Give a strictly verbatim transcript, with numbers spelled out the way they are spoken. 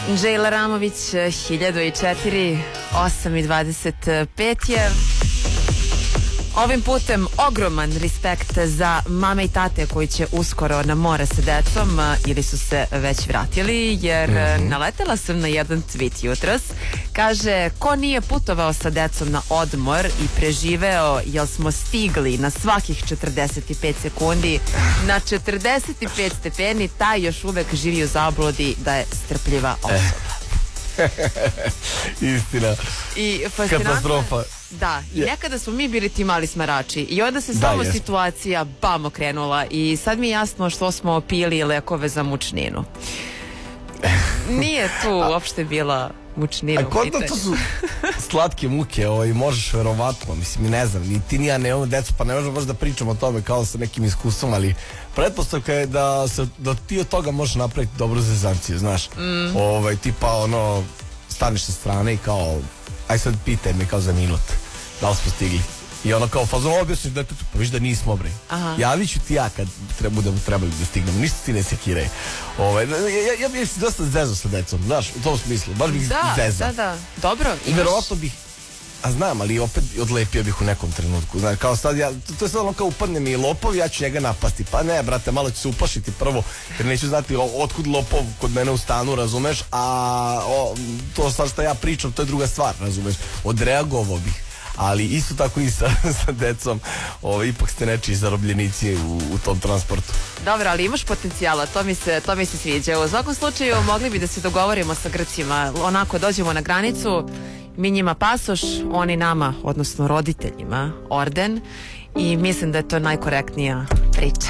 Džejla Ramović, hiljadu četiri, osam i dvadeset pet je. Ovim putem ogroman respekt za mame i tate koji će uskoro na more sa decom ili su se već vratili, jer mm-hmm. naletela sam na jedan tweet jutros. Kaže, ko nije putovao sa decom na odmor i preživeo, jel smo stigli na svakih četrdeset pet sekundi na četrdeset pet stepeni, taj još uvek živi u zabludi da je strpljiva osoba. Istina. I katastrofa. Da, i nekada smo mi bili ti mali smarači i onda se samo da, situacija bam okrenula i sad mi je jasno što smo pili lekove za mučninu. Nije tu uopšte bila mučnina. A kod da to su slatke muke, ovaj, možeš verovatno, mislim, ne znam, ni ti ni ja nemamo decu, pa ne možemo baš da pričamo o tome kao sa nekim iskustvom, ali pretpostavka je da, se, da ti od toga možeš napraviti dobru zezancije, znaš. Mm. Ovaj, tipa ono, staneš sa strane i kao, aj sad pitaj me kao za minut, da li smo stigli. I ono kao fazon objasniš da, pa viš da nismo, bre. Javit ću ti ja kad treba, budemo trebali da stignemo. Ništa ti ne sekiraj. Ovaj, ja, ja bih dosta zezao sa decom, znaš, u tom smislu. Baš bih da, zezao. Da, da, dobro. I verovatno bih, a znam, ali opet odlepio bih u nekom trenutku. Znaš, kao sad ja, to, to je sad ono kao upadne mi lopov, ja ću njega napasti. Pa ne, brate, malo ću se uplašiti prvo, jer neću znati otkud lopov kod mene u stanu, razumeš, a o, to sad što ja pričam, to je druga stvar, razumeš. Odreagovao bih. Ali isto tako i sa, sa decom, ovo, ipak ste nečiji zarobljenici u, u tom transportu. Dobro, ali imaš potencijala, to mi se, to mi se sviđa. U svakom slučaju mogli bi da se dogovorimo sa Grcima, onako dođemo na granicu, mi njima pasoš, oni nama, odnosno roditeljima, orden, i mislim da je to najkorektnija priča.